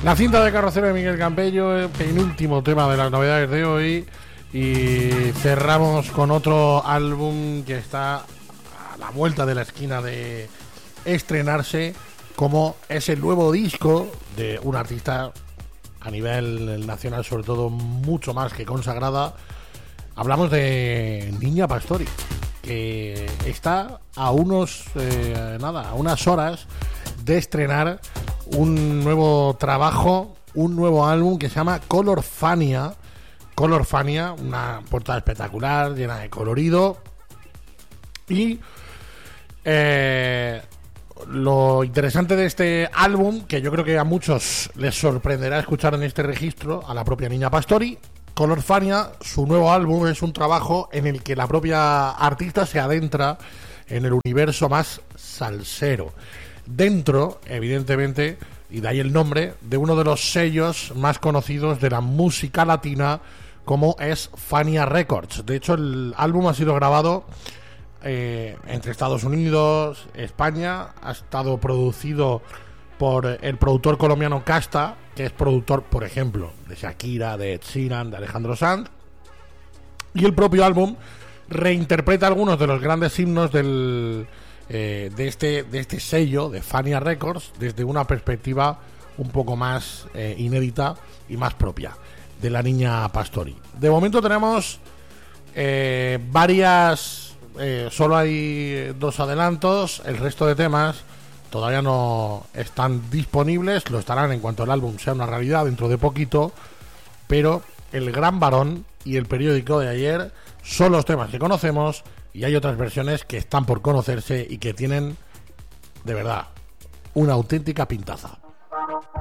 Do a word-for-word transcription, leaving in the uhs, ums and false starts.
La cinta de Carrocero de Miguel Campello, penúltimo tema de las novedades de hoy. Y cerramos con otro álbum que está a la vuelta de la esquina de estrenarse, como es el nuevo disco de un artista a nivel nacional, sobre todo, mucho más que consagrada. Hablamos de Niña Pastori, que está a unos eh, nada, a unas horas de estrenar un nuevo trabajo, un nuevo álbum que se llama Colorfania. Colorfania, una portada espectacular, llena de colorido. Y eh, lo interesante de este álbum, que yo creo que a muchos les sorprenderá escuchar en este registro, a la propia Niña Pastori, Colorfania, su nuevo álbum es un trabajo en el que la propia artista se adentra en el universo más salsero, dentro, evidentemente, y de ahí el nombre, de uno de los sellos más conocidos de la música latina, como es Fania Records. De hecho, el álbum ha sido grabado eh, entre Estados Unidos, España, ha estado producido por el productor colombiano Casta, que es productor, por ejemplo, de Shakira, de Ed Sheeran, de Alejandro Sanz, y el propio álbum reinterpreta algunos de los grandes himnos del eh, de este de este sello de Fania Records desde una perspectiva un poco más eh, inédita y más propia de la Niña Pastori. De momento tenemos eh, varias, eh, solo hay dos adelantos, el resto de temas todavía no están disponibles, lo estarán en cuanto el álbum sea una realidad dentro de poquito, pero El Gran Varón y El Periódico de Ayer son los temas que conocemos, y hay otras versiones que están por conocerse y que tienen, de verdad, una auténtica pintaza.